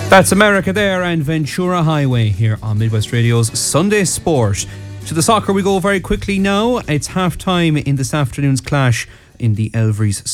That's America there and Ventura Highway here on Midwest Radio's Sunday Sport. To the soccer we go very quickly now. It's half time in this afternoon's clash in the Elvery's